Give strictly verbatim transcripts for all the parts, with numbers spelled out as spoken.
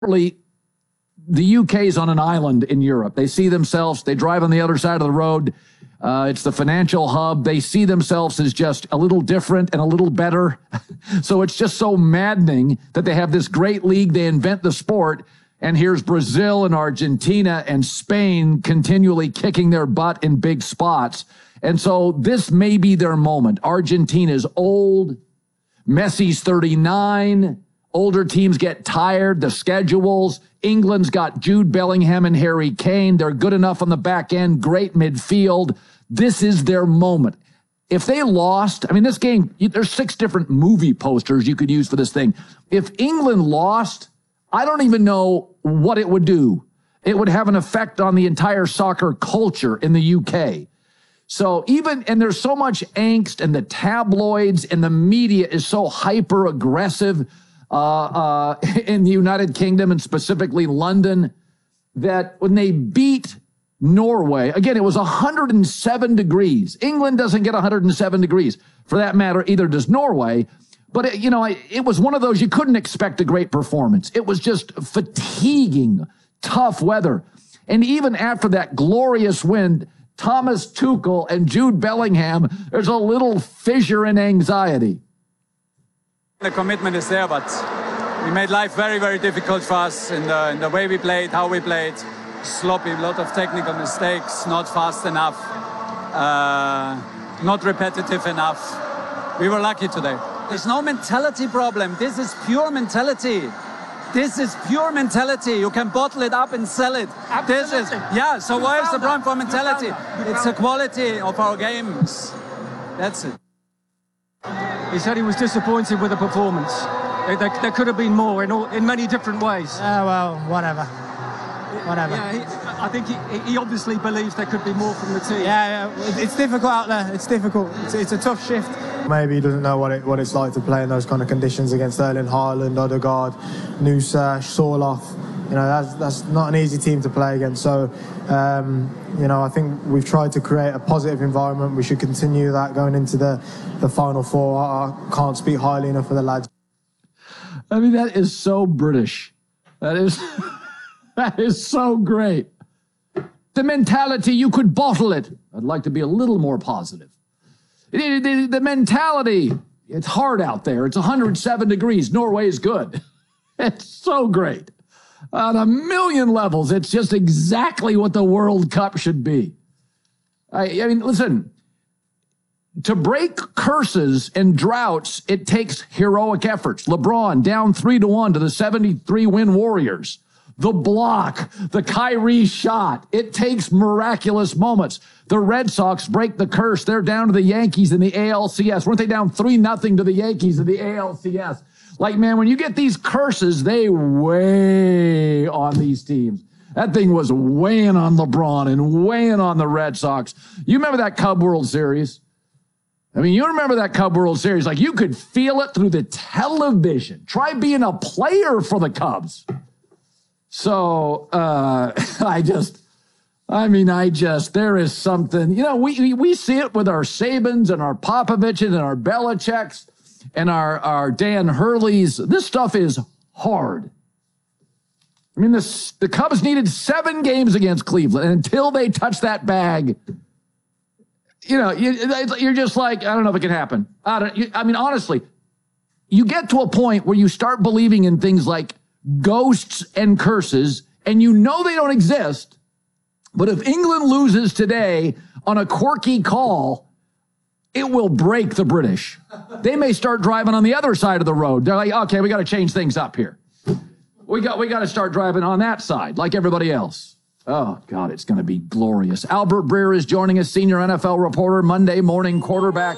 the U K is on an island in Europe. They see themselves, they drive on the other side of the road. Uh, it's the financial hub. They see themselves as just a little different and a little better. So it's just so maddening that they have this great league. They invent the sport. And here's Brazil and Argentina and Spain continually kicking their butt in big spots. And so this may be their moment. Argentina's old. Messi's thirty-nine. Older teams get tired. The schedules. England's got Jude Bellingham and Harry Kane. They're good enough on the back end. Great midfield. This is their moment. If they lost, I mean, this game, there's six different movie posters you could use for this thing. If England lost, I don't even know what it would do. It would have an effect on the entire soccer culture in the U K. So even, and there's so much angst, and the tabloids and the media is so hyper aggressive uh, uh, in the United Kingdom and specifically London, that when they beat Norway, again, it was one hundred seven degrees. England doesn't get one hundred seven degrees. For that matter, either does Norway. But, it, you know, it, it was one of those, you couldn't expect a great performance. It was just fatiguing, tough weather. And even after that glorious win, Thomas Tuchel and Jude Bellingham, there's a little fissure in anxiety. The commitment is there, but we made life very, very difficult for us in the, in the way we played, how we played. Sloppy, a lot of technical mistakes, not fast enough, uh, not repetitive enough. We were lucky today. There's no mentality problem. This is pure mentality. This is pure mentality. You can bottle it up and sell it. Absolutely. This is, yeah, so where is the problem for mentality? It's the quality of our games. That's it. He said he was disappointed with the performance. There, there, there could have been more in, all, in many different ways. Yeah, well, whatever. Whatever. Yeah, he, I think he, he obviously believes there could be more from the team. Yeah, yeah, it's difficult out there. It's difficult. It's, it's a tough shift. Maybe he doesn't know what it what it's like to play in those kind of conditions against Erling Haaland, Odegaard, Nusa, Sorloth. You know, that's that's not an easy team to play against. So, um, you know, I think we've tried to create a positive environment. We should continue that going into the, the Final Four. I, I can't speak highly enough for the lads. I mean, that is so British. That is, that is so great. The mentality, you could bottle it. I'd like to be a little more positive. The, the, the mentality, it's hard out there. It's one hundred seven degrees. Norway is good. It's so great. On a million levels, it's just exactly what the World Cup should be. I, I mean, listen, to break curses and droughts, it takes heroic efforts. LeBron down three to one to the seventy-three win Warriors. The block, the Kyrie shot. It takes miraculous moments. The Red Sox break the curse. They're down to the Yankees in the A L C S. Weren't they down three nothing to the Yankees in the A L C S? Like, man, when you get these curses, they weigh on these teams. That thing was weighing on LeBron and weighing on the Red Sox. You remember that Cub World Series? I mean, you remember that Cub World Series. Like, you could feel it through the television. Try being a player for the Cubs. So, uh, I just, I mean, I just, there is something, you know, we, we see it with our Sabins and our Popoviches and our Belichicks and our, our Dan Hurleys. This stuff is hard. I mean, this, the Cubs needed seven games against Cleveland, and until they touch that bag, you know, you, you're just like, I don't know if it can happen. I don't, you, I mean, honestly, you get to a point where you start believing in things like ghosts and curses, and you know they don't exist. But if England loses today on a quirky call, it will break the British. They may start driving on the other side of the road. They're like, okay, we got to change things up here. We got, we got to start driving on that side like everybody else. Oh, God, it's going to be glorious. Albert Breer is joining us, senior N F L reporter, Monday morning quarterback.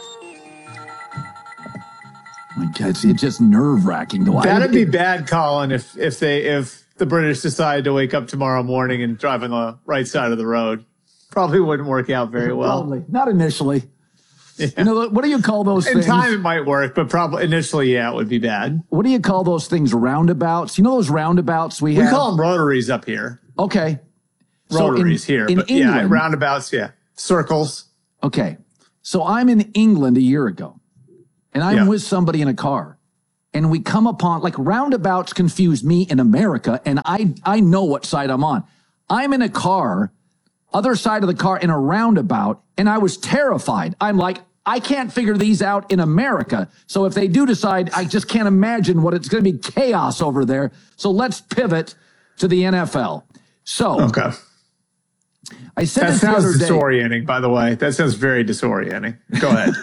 My God, it's, it's just nerve-wracking. That'd be bad, Colin, if if they if the British decided to wake up tomorrow morning and drive on the right side of the road. Probably wouldn't work out very well. Probably. Not initially. Yeah. You know, what do you call those In things? In time it might work, but probably initially, yeah, it would be bad. What do you call those things? Roundabouts? You know those roundabouts we, we have? We call them rotaries up here. Okay. Rotaries so in, here. In but England, yeah, roundabouts, yeah. Circles. Okay. So I'm in England a year ago, and I'm yeah. with somebody in a car, and we come upon, like, roundabouts confuse me in America, and I, I know what side I'm on. I'm in a car, other side of the car in a roundabout, and I was terrified. I'm like, I can't figure these out in America. So if they do decide, I just can't imagine what it's going to be, chaos over there. So let's pivot to the N F L. So okay. I said that this the sounds other day. disorienting, by the way. That sounds very disorienting. Go ahead.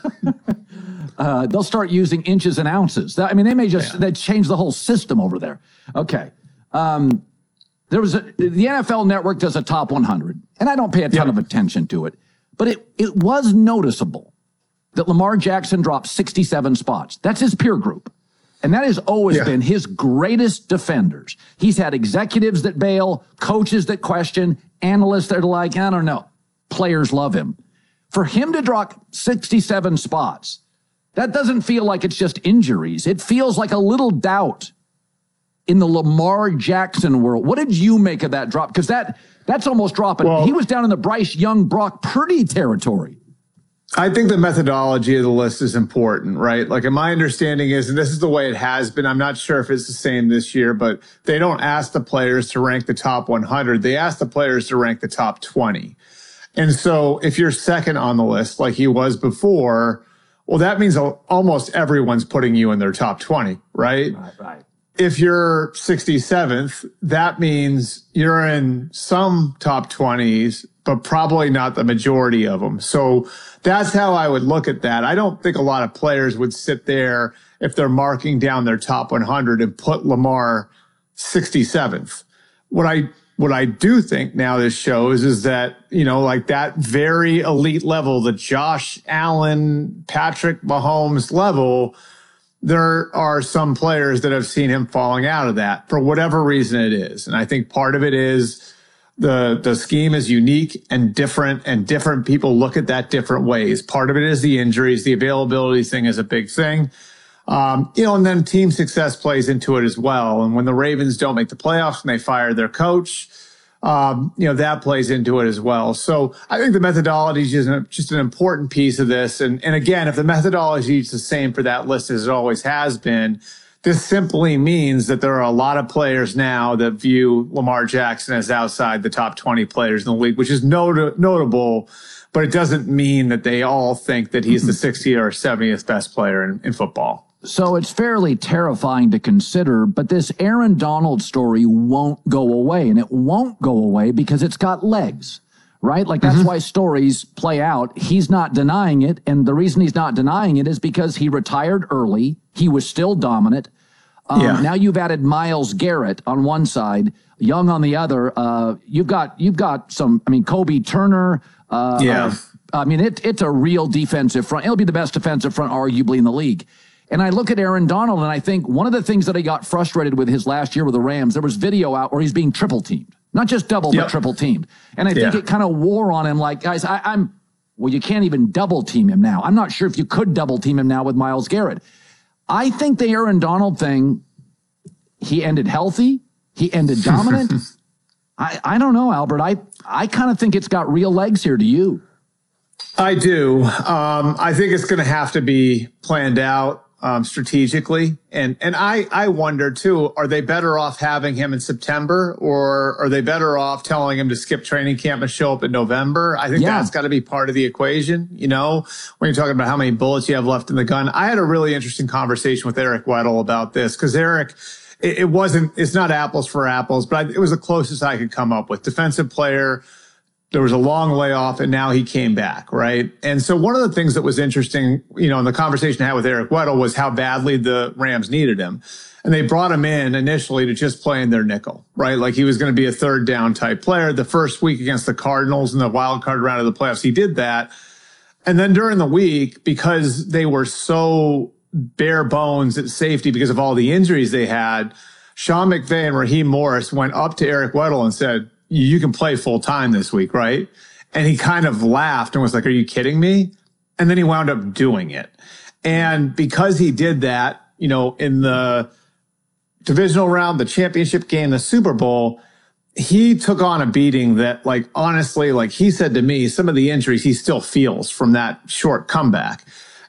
Uh, they'll start using inches and ounces. I mean, they may just, yeah. they change the whole system over there. Okay. Um, there was a, the N F L Network does a top one hundred, and I don't pay a ton yep. of attention to it, but it, it was noticeable that Lamar Jackson dropped sixty-seven spots. That's his peer group. And that has always yeah. been his greatest defenders. He's had executives that bail, coaches that question, analysts that are like, I don't know. Players love him. For him to drop sixty-seven spots, that doesn't feel like it's just injuries. It feels like a little doubt in the Lamar Jackson world. What did you make of that drop? Because that that's almost dropping. Well, he was down in the Bryce Young, Brock Purdy territory. I think the methodology of the list is important, right? Like, my understanding is, and this is the way it has been, I'm not sure if it's the same this year, but they don't ask the players to rank the top one hundred. They ask the players to rank the top twenty. And so if you're second on the list, like he was before, well, that means almost everyone's putting you in their top twenty, right? Right, right. If you're sixty-seventh, that means you're in some top twenties, but probably not the majority of them. So that's how I would look at that. I don't think a lot of players would sit there if they're marking down their top one hundred and put Lamar sixty-seventh. What I What I do think now this shows is that, you know, like that very elite level, the Josh Allen, Patrick Mahomes level, there are some players that have seen him falling out of that for whatever reason it is. And I think part of it is the, the scheme is unique and different, and different people look at that different ways. Part of it is the injuries. The availability thing is a big thing. Um, you know, and then team success plays into it as well. And when the Ravens don't make the playoffs and they fire their coach, um, you know, that plays into it as well. So I think the methodology is just, a, just an important piece of this. And, and again, if the methodology is the same for that list as it always has been, this simply means that there are a lot of players now that view Lamar Jackson as outside the top twenty players in the league, which is not- notable. But it doesn't mean that they all think that he's the sixtieth or seventieth best player in, in football. So it's fairly terrifying to consider, but this Aaron Donald story won't go away, and it won't go away because it's got legs, right? Like, that's mm-hmm. why stories play out. He's not denying it, and the reason he's not denying it is because he retired early. He was still dominant. Um, yeah. Now you've added Myles Garrett on one side, Young on the other. Uh, you've got you've got some, I mean, Kobe Turner. Uh, yeah. Uh, I mean, it, it's a real defensive front. It'll be the best defensive front, arguably, in the league. And I look at Aaron Donald, and I think one of the things that he got frustrated with his last year with the Rams, there was video out where he's being triple teamed, not just double, yep. but triple teamed. And I think yeah. it kind of wore on him. Like, guys, I, I'm, well, you can't even double team him now. I'm not sure if you could double team him now with Myles Garrett. I think the Aaron Donald thing, he ended healthy. He ended dominant. I, I don't know, Albert. I, I kind of think it's got real legs here. Do you? I do. Um, I think it's going to have to be planned out. Um, strategically. And, and I, I wonder too, are they better off having him in September, or are they better off telling him to skip training camp and show up in November? I think yeah. that's got to be part of the equation. You know, when you're talking about how many bullets you have left in the gun. I had a really interesting conversation with Eric Weddle about this, because Eric, it, it wasn't, it's not apples for apples, but I, it was the closest I could come up with. Defensive player. There was a long layoff, and now he came back, right? And so one of the things that was interesting, you know, in the conversation I had with Eric Weddle was how badly the Rams needed him. And they brought him in initially to just play in their nickel, right? Like, he was going to be a third down type player. The first week against the Cardinals in the wild card round of the playoffs, he did that. And then during the week, because they were so bare bones at safety because of all the injuries they had, Sean McVay and Raheem Morris went up to Eric Weddle and said, you can play full time this week, right? And he kind of laughed and was like, are you kidding me? And then he wound up doing it. And because he did that, you know, in the divisional round, the championship game, the Super Bowl, he took on a beating that, like, honestly, like he said to me, some of the injuries he still feels from that short comeback.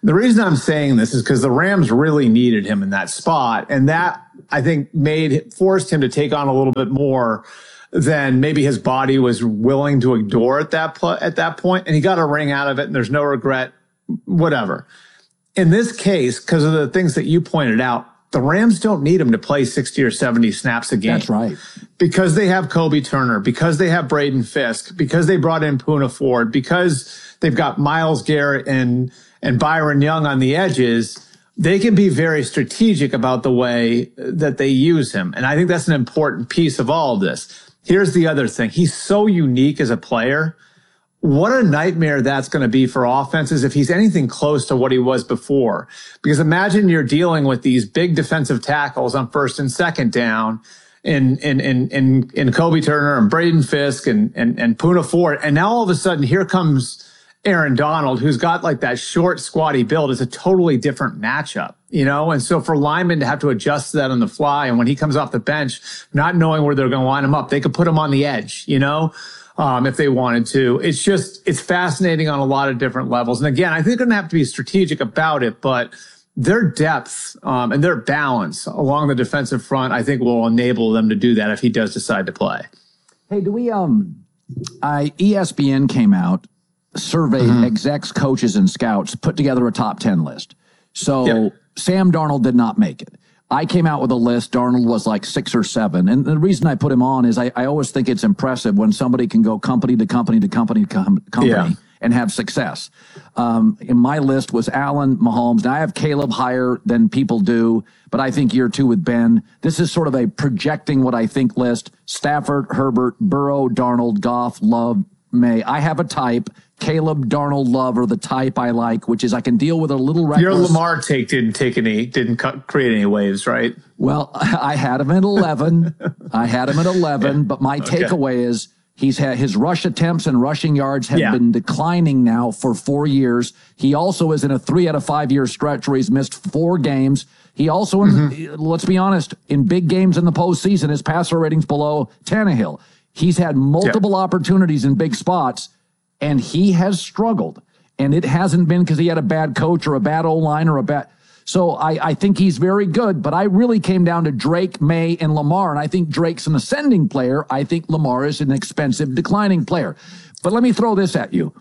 The reason I'm saying this is because the Rams really needed him in that spot. And that, I think, made forced him to take on a little bit more than maybe his body was willing to ignore at that, pl- at that point. And he got a ring out of it, and there's no regret, whatever. In this case, because of the things that you pointed out, the Rams don't need him to play sixty or seventy snaps a game. That's right. Because they have Kobe Turner, because they have Braden Fisk, because they brought in Poona Ford, because they've got Myles Garrett and, and Byron Young on the edges, they can be very strategic about the way that they use him. And I think that's an important piece of all of this. Here's the other thing. He's so unique as a player. What a nightmare that's going to be for offenses if he's anything close to what he was before. Because imagine you're dealing with these big defensive tackles on first and second down in, in, in, in, in Kobe Turner and Braden Fisk and, and, and Poona Ford. And now all of a sudden here comes Aaron Donald, who's got like that short, squatty build. It's a totally different matchup, you know? And so for linemen to have to adjust to that on the fly, and when he comes off the bench, not knowing where they're going to line him up, they could put him on the edge, you know? Um, if they wanted to. It's just, it's fascinating on a lot of different levels. And again, I think they're going to have to be strategic about it, but their depth um, and their balance along the defensive front, I think will enable them to do that if he does decide to play. Hey, do we, um, I, E S P N came out, surveyed mm-hmm. execs, coaches, and scouts, put together a top ten list. So yep. Sam Darnold did not make it. I came out with a list. Darnold was like six or seven. And the reason I put him on is I, I always think it's impressive when somebody can go company to company to company to com- company yeah. and have success. Um, in my list was Allen, Mahomes. Now I have Caleb higher than people do, but I think year two with Ben. This is sort of a projecting what I think list. Stafford, Herbert, Burrow, Darnold, Goff, Love, May. I have a type. Caleb, Darnold, Love are the type I like, which is I can deal with a little reckless. Your Lamar take didn't take any, didn't cut, create any waves, right? Well, I had him at eleven. I had him at eleven, yeah. but my okay. takeaway is he's had his rush attempts and rushing yards have yeah. been declining now for four years. He also is in a three out of five year stretch where he's missed four games. He also, mm-hmm. let's be honest, in big games in the postseason, his passer rating's below Tannehill. He's had multiple yeah. opportunities in big spots, and he has struggled. And it hasn't been because he had a bad coach or a bad O-line or a bad... So I, I think he's very good, but I really came down to Drake, May, and Lamar, and I think Drake's an ascending player. I think Lamar is an expensive, declining player. But let me throw this at you.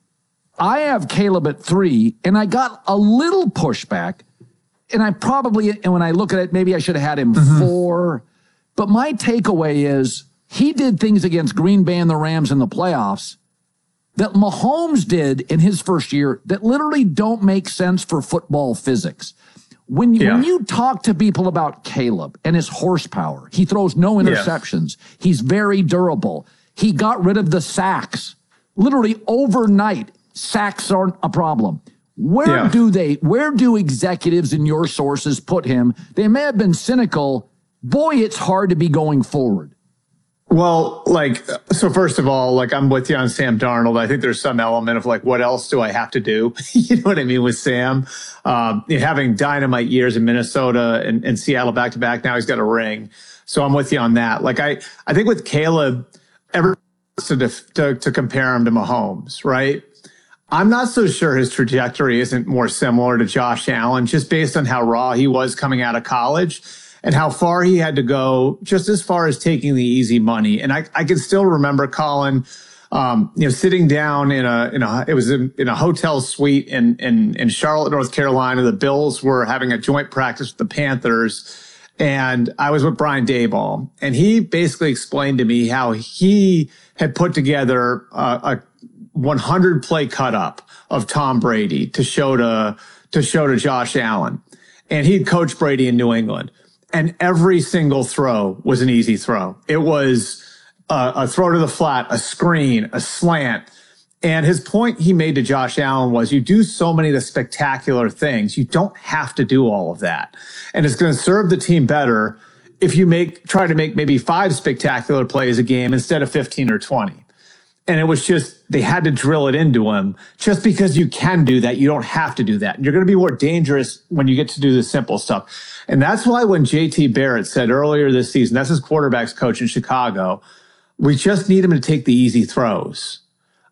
I have Caleb at three, and I got a little pushback, and I probably, and when I look at it, maybe I should have had him mm-hmm. four. But my takeaway is he did things against Green Bay and the Rams in the playoffs that Mahomes did in his first year that literally don't make sense for football physics. When you, yeah. when you talk to people about Caleb and his horsepower, he throws no interceptions. Yeah. He's very durable. He got rid of the sacks. Literally overnight, sacks aren't a problem. Where yeah. do they, where do executives and your sources put him? They may have been cynical. Boy, it's hard to be going forward. Well, like, so first of all, like, I'm with you on Sam Darnold. I think there's some element of like, what else do I have to do? You know what I mean with Sam? Um, you know, having dynamite years in Minnesota and, and Seattle back to back. Now he's got a ring. So I'm with you on that. Like, I, I think with Caleb, everyone wants to, def- to, to compare him to Mahomes, right? I'm not so sure his trajectory isn't more similar to Josh Allen, just based on how raw he was coming out of college. And how far he had to go, just as far as taking the easy money. And I, I can still remember Colin, um, you know, sitting down in a, in a, it was in, in a hotel suite in, in, in Charlotte, North Carolina. The Bills were having a joint practice with the Panthers. And I was with Brian Daboll. And he basically explained to me how he had put together a, a one hundred play cut up of Tom Brady to show to, to show to Josh Allen. And he'd coached Brady in New England. And every single throw was an easy throw. It was a, a throw to the flat, a screen, a slant. And his point he made to Josh Allen was you do so many of the spectacular things. You don't have to do all of that. And it's going to serve the team better if you make, try to make maybe five spectacular plays a game instead of fifteen or twenty. And it was just, they had to drill it into him. Just because you can do that, you don't have to do that. And you're going to be more dangerous when you get to do the simple stuff. And that's why when J T Barrett said earlier this season, that's his quarterback's coach in Chicago, we just need him to take the easy throws.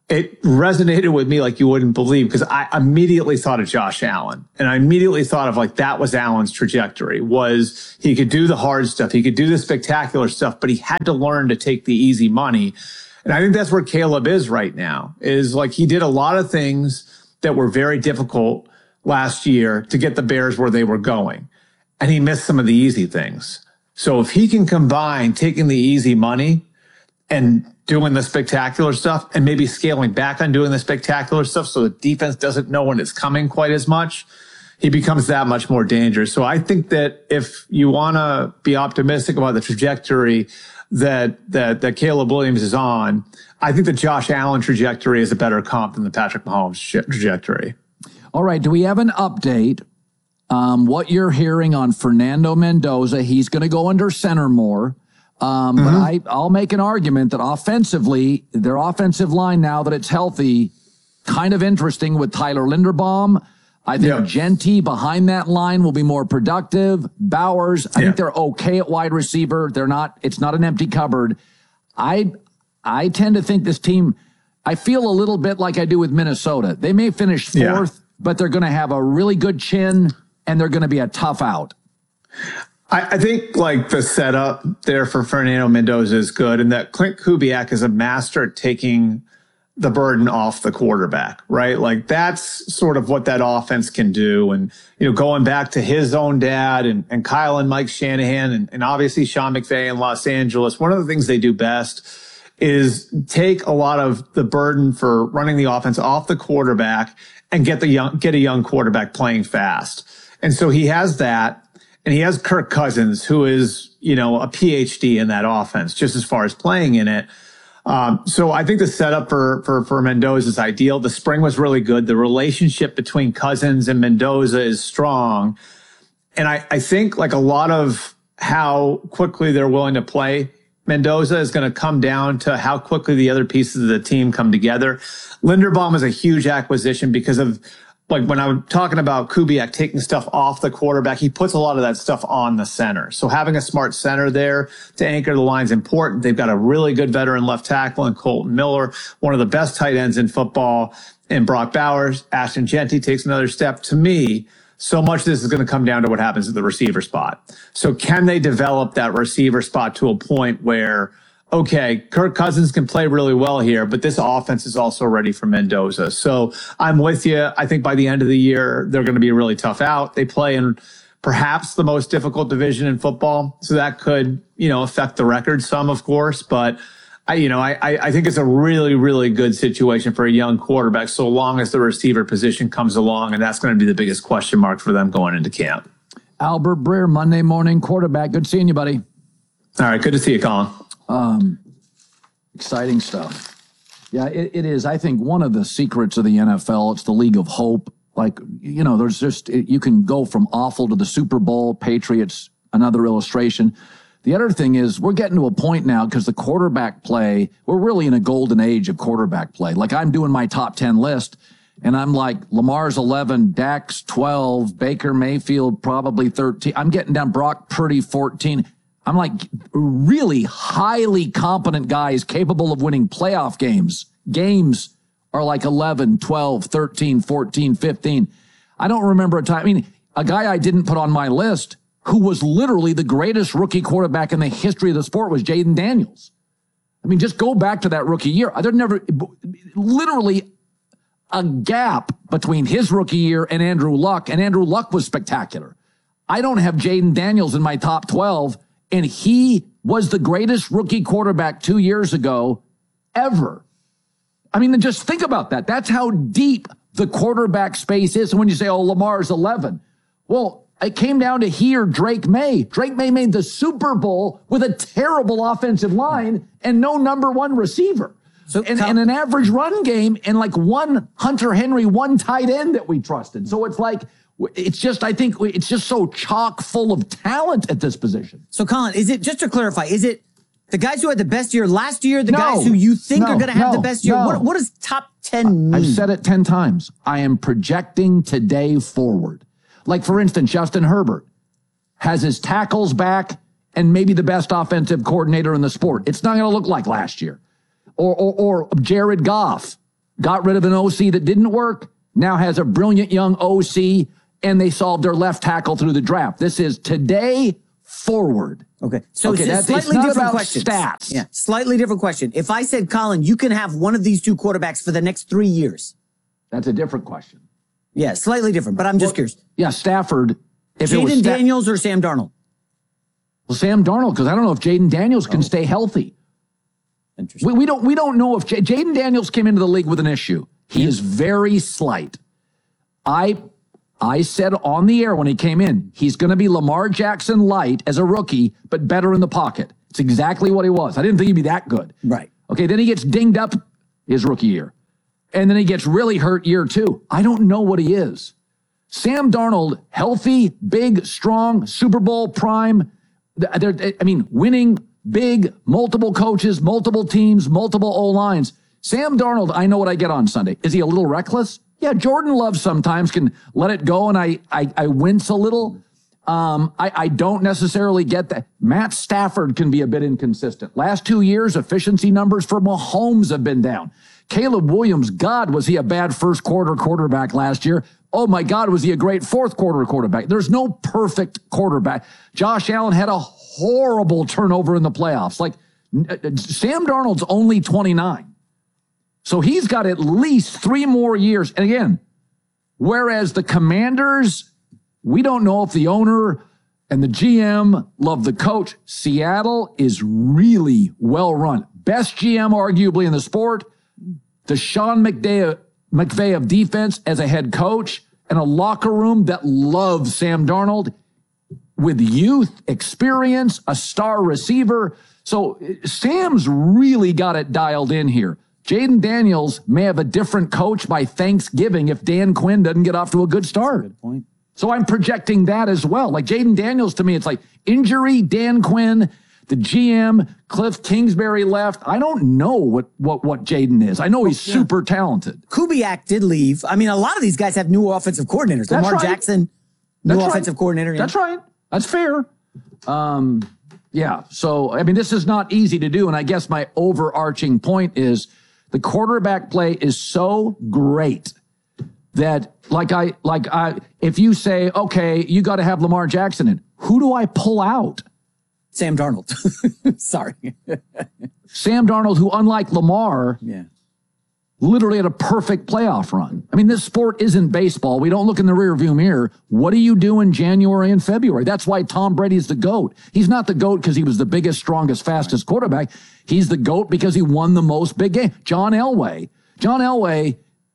it resonated with me like you wouldn't believe, because I immediately thought of Josh Allen, and I immediately thought of like that was Allen's trajectory. Was he could do the hard stuff, he could do the spectacular stuff, but he had to learn to take the easy money. And I think that's where Caleb is right now, is like he did a lot of things that were very difficult last year to get the Bears where they were going, and he missed some of the easy things. So if he can combine taking the easy money and doing the spectacular stuff, and maybe scaling back on doing the spectacular stuff so the defense doesn't know when it's coming quite as much, he becomes that much more dangerous. So I think that if you want to be optimistic about the trajectory that, that, that Caleb Williams is on, I think the Josh Allen trajectory is a better comp than the Patrick Mahomes trajectory. All right. Do we have an update? Um, what you're hearing on Fernando Mendoza? He's going to go under center more. Um, mm-hmm. But I, I'll make an argument that offensively, their offensive line, now that it's healthy, kind of interesting with Tyler Linderbaum. I think yeah. Genty behind that line will be more productive. Bowers, I yeah. think they're okay at wide receiver. They're not, it's not an empty cupboard. I, I tend to think this team, I feel a little bit like I do with Minnesota. They may finish fourth, yeah. but they're going to have a really good chin and they're going to be a tough out. I, I think like the setup there for Fernando Mendoza is good, and that Clint Kubiak is a master at taking the burden off the quarterback, right? Like that's sort of what that offense can do. And, you know, going back to his own dad and, and Kyle and Mike Shanahan and, and obviously Sean McVay in Los Angeles, one of the things they do best is take a lot of the burden for running the offense off the quarterback and get the young, get a young quarterback playing fast. And so he has that. And he has Kirk Cousins, who is, you know, a P H D in that offense, just as far as playing in it. Um, so I think the setup for, for, for Mendoza is ideal. The spring was really good. The relationship between Cousins and Mendoza is strong. And I, I think like a lot of how quickly they're willing to play Mendoza is going to come down to how quickly the other pieces of the team come together. Linderbaum is a huge acquisition because of, like when I'm talking about Kubiak taking stuff off the quarterback, he puts a lot of that stuff on the center. So having a smart center there to anchor the line is important. They've got a really good veteran left tackle in Colton Miller, one of the best tight ends in football, and Brock Bowers. Ashton Genty takes another step. To me, so much of this is going to come down to what happens at the receiver spot. So can they develop that receiver spot to a point where, okay, Kirk Cousins can play really well here, but this offense is also ready for Mendoza. So I'm with you. I think by the end of the year, they're going to be a really tough out. They play in perhaps the most difficult division in football. So that could, you know, affect the record some, of course. But I, you know, I, I think it's a really, really good situation for a young quarterback, so long as the receiver position comes along. And that's going to be the biggest question mark for them going into camp. Albert Breer, Monday Morning Quarterback. Good seeing you, buddy. All right. Good to see you, Colin. Um, exciting stuff. Yeah, it, it is. I think one of the secrets of the N F L, it's the League of Hope. Like, you know, there's just, it, you can go from awful to the Super Bowl, Patriots, another illustration. The other thing is we're getting to a point now because the quarterback play, we're really in a golden age of quarterback play. Like I'm doing my top ten list and I'm like Lamar's eleven, Dak's twelve, Baker Mayfield probably thirteen. I'm getting down Brock Purdy fourteen. I'm like really highly competent guys capable of winning playoff games. Games are like eleven, twelve, thirteen, fourteen, fifteen. I don't remember a time. I mean, a guy I didn't put on my list who was literally the greatest rookie quarterback in the history of the sport was Jaden Daniels. I mean, just go back to that rookie year. There's never literally a gap between his rookie year and Andrew Luck, and Andrew Luck was spectacular. I don't have Jaden Daniels in my top twelve. And he was the greatest rookie quarterback two years ago ever. I mean, just think about that. That's how deep the quarterback space is. And when you say, oh, Lamar's eleven, well, it came down to he or Drake May. Drake May made the Super Bowl with a terrible offensive line and no number one receiver. So, and, and an average run game and like one Hunter Henry, one tight end that we trusted. So it's like, it's just, I think it's just so chock full of talent at this position. So, Colin, is it, just to clarify, is it the guys who had the best year last year, the no, guys who you think no, are going to have no, the best year? No. What, what does top ten mean? I've said it ten times. I am projecting today forward. Like, for instance, Justin Herbert has his tackles back and maybe the best offensive coordinator in the sport. It's not going to look like last year. Or, or, or Jared Goff got rid of an O C that didn't work, now has a brilliant young O C, and they solved their left tackle through the draft. This is today forward. Okay. So Okay, it's a that's- it's slightly not different about question. stats. Yeah. Slightly different question. If I said, Colin, you can have one of these two quarterbacks for the next three years. That's a different question. Yeah, slightly different, but I'm just curious. Yeah, Stafford. If it was Jaden Sta- Daniels or Sam Darnold? well, Sam Darnold, because I don't know if Jaden Daniels can stay healthy. Interesting. We, we don't we don't know if J- Jaden Daniels came into the league with an issue. He is very slight. I I said on the air when he came in, he's going to be Lamar Jackson light as a rookie, but better in the pocket. It's exactly what he was. I didn't think he'd be that good. Right. Okay, then he gets dinged up his rookie year. And then he gets really hurt year two. I don't know what he is. Sam Darnold, healthy, big, strong, Super Bowl prime. They're, I mean, winning, big, multiple coaches, multiple teams, multiple O-lines. Sam Darnold, I know what I get on Sunday. Is he a little reckless? Yeah, Jordan Love sometimes can let it go, and I I, I wince a little. Um, I, I don't necessarily get that. Matt Stafford can be a bit inconsistent. Last two years, efficiency numbers for Mahomes have been down. Caleb Williams, God, was he a bad first quarter quarterback last year? Oh my God, was he a great fourth quarter quarterback? There's no perfect quarterback. Josh Allen had a horrible turnover in the playoffs. Like, Sam Darnold's only twenty-nine. So he's got at least three more years. And again, whereas the Commanders, we don't know if the owner and the G M love the coach. Seattle is really well run. Best G M arguably in the sport. The Sean McVay, McVay of defense as a head coach, and a locker room that loves Sam Darnold with youth, experience, a star receiver. So Sam's really got it dialed in here. Jaden Daniels may have a different coach by Thanksgiving if Dan Quinn doesn't get off to a good start. Good point. So I'm projecting that as well. Like Jaden Daniels, to me, it's like injury, Dan Quinn, the G M, Cliff Kingsbury left. I don't know what what what Jaden is. I know he's yeah. super talented. Kubiak did leave. I mean, a lot of these guys have new offensive coordinators. That's Lamar right. Jackson, new That's offensive right. coordinator. Yeah. That's right. That's fair. Um, yeah. So, I mean, this is not easy to do. And I guess my overarching point is the quarterback play is so great that like I, like I, if you say, okay, you got to have Lamar Jackson in, who do I pull out? Sam Darnold. Sorry. Sam Darnold, who unlike Lamar, Yeah. literally had a perfect playoff run. I mean, this sport isn't baseball. We don't look in the rearview mirror. What do you do in January and February? That's why Tom Brady's the GOAT. He's not the GOAT because he was the biggest, strongest, fastest quarterback. He's the GOAT because he won the most big game. John Elway. John Elway,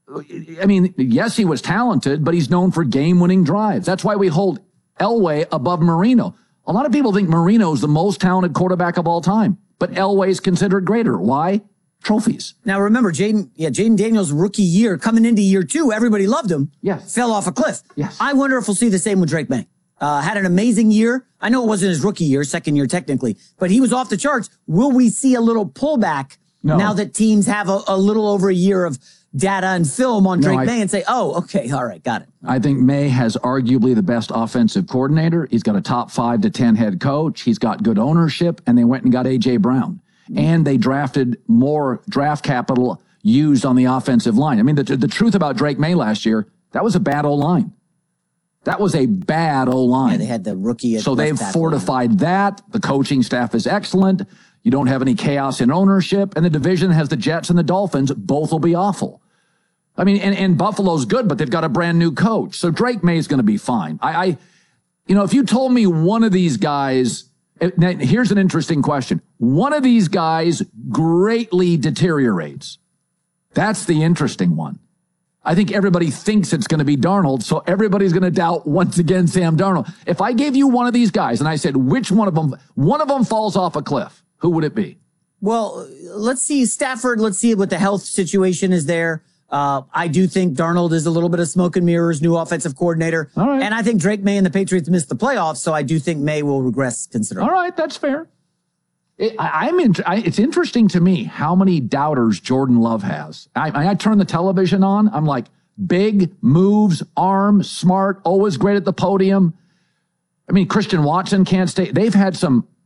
I mean, yes, he was talented, but he's known for game-winning drives. That's why we hold Elway above Marino. A lot of people think Marino's the most talented quarterback of all time, but Elway's considered greater. Why? Trophies. Now remember, Jaden, yeah, Jaden Daniels' rookie year, coming into year two, everybody loved him. Yes. Fell off a cliff. Yes. I wonder if we'll see the same with Drake May. Uh, had an amazing year. I know it wasn't his rookie year, second year technically, but he was off the charts. Will we see a little pullback No. now that teams have a, a little over a year of data and film on No, Drake I- May and say, oh, okay, all right, got it. I think May has arguably the best offensive coordinator. He's got a top five to ten head coach. He's got good ownership, and they went and got A J Brown. And they drafted more draft capital used on the offensive line. I mean, the, the truth about Drake May last year, that was a bad O-line. That was a bad O-line. Yeah, they had the rookie. At So left they've tackle. fortified that. The coaching staff is excellent. You don't have any chaos in ownership. And the division has the Jets and the Dolphins. Both will be awful. I mean, and, and Buffalo's good, but they've got a brand new coach. So Drake May is going to be fine. I, I, you know, if you told me one of these guys, it, now, here's an interesting question. One of these guys greatly deteriorates. That's the interesting one. I think everybody thinks it's going to be Darnold, so everybody's going to doubt once again Sam Darnold. If I gave you one of these guys and I said, which one of them, one of them falls off a cliff, who would it be? Well, let's see Stafford. Let's see what the health situation is there. Uh, I do think Darnold is a little bit of smoke and mirrors, new offensive coordinator. All right. And I think Drake May and the Patriots missed the playoffs, so I do think May will regress considerably. All right, that's fair. It, I, I'm in, I, it's interesting to me how many doubters Jordan Love has. I, I turn the television on. I'm like, big moves, arm, smart, always great at the podium. I mean, Christian Watson can't stay. They've had some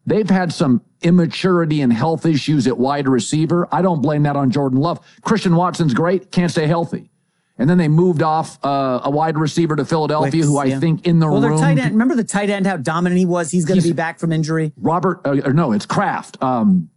They've had some immaturity and health issues at wide receiver. I don't blame that on Jordan Love. Christian Watson's great, can't stay healthy. And then they moved off uh, a wide receiver to Philadelphia, Wicks, who I yeah. think in the well, room. their tight end. Remember the tight end, how dominant he was? He's going to be back from injury. Robert, uh, or no, it's Kraft. Um,